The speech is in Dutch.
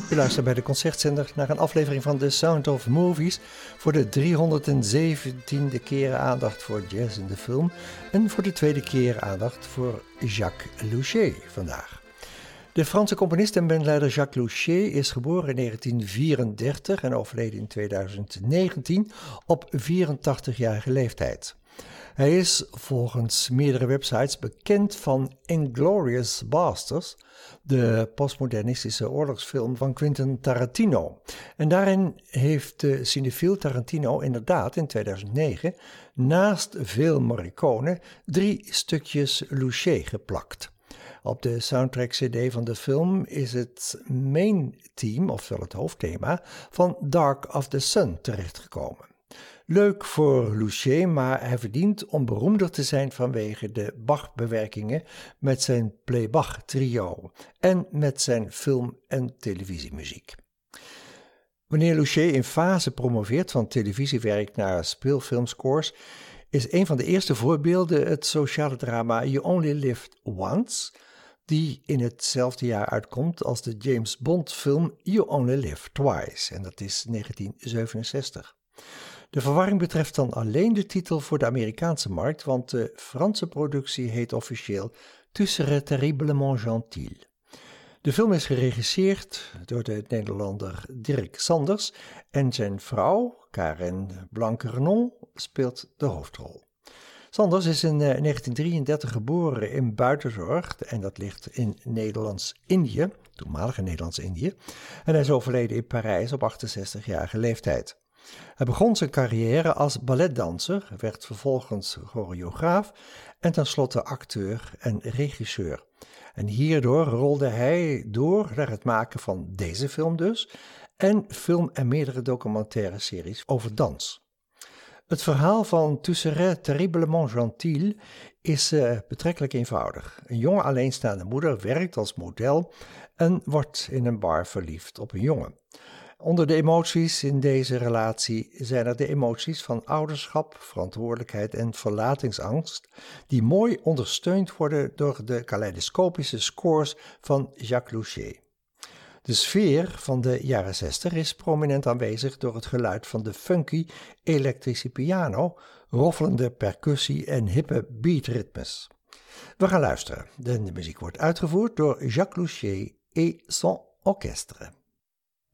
U luistert bij de Concertzender naar een aflevering van The Sound of Movies. Voor de 317e keer aandacht voor jazz in de film. En voor de tweede keer aandacht voor Jacques Louchet vandaag. De Franse componist en bandleider Jacques Louchet is geboren in 1934 en overleden in 2019 op 84-jarige leeftijd. Hij is volgens meerdere websites bekend van Inglourious Basterds, de postmodernistische oorlogsfilm van Quentin Tarantino. En daarin heeft de cinefiel Tarantino inderdaad in 2009 naast veel Morricone 3 stukjes Louchet geplakt. Op de soundtrack-cd van de film is het main theme, oftewel het hoofdthema, van Dark of the Sun terechtgekomen. Leuk voor Louchet, maar hij verdient om beroemder te zijn vanwege de Bach-bewerkingen met zijn Play-Bach-trio en met zijn film- en televisiemuziek. Wanneer Louchet in fase promoveert van televisiewerk naar speelfilmscores, is een van de eerste voorbeelden het sociale drama You Only Live Once, die in hetzelfde jaar uitkomt als de James Bond film You Only Live Twice, en dat is 1967. De verwarring betreft dan alleen de titel voor de Amerikaanse markt, want de Franse productie heet officieel Tu serais terriblement gentil. De film is geregisseerd door de Nederlander Dirk Sanders en zijn vrouw, Karen Blanc-Renon, speelt de hoofdrol. Sanders is in 1933 geboren in Buitenzorg en dat ligt in Nederlands-Indië, toenmalige Nederlands-Indië, en hij is overleden in Parijs op 68-jarige leeftijd. Hij begon zijn carrière als balletdanser, werd vervolgens choreograaf en tenslotte acteur en regisseur. En hierdoor rolde hij door naar het maken van deze film dus en film en meerdere documentaire series over dans. Het verhaal van Tu serais terriblement gentil is betrekkelijk eenvoudig. Een jonge alleenstaande moeder werkt als model en wordt in een bar verliefd op een jongen. Onder de emoties in deze relatie zijn er de emoties van ouderschap, verantwoordelijkheid en verlatingsangst, die mooi ondersteund worden door de kaleidoscopische scores van Jacques Louchet. De sfeer van de jaren 60 is prominent aanwezig door het geluid van de funky elektrische piano, roffelende percussie en hippe beatritmes. We gaan luisteren. De muziek wordt uitgevoerd door Jacques Louchet et son orchestre.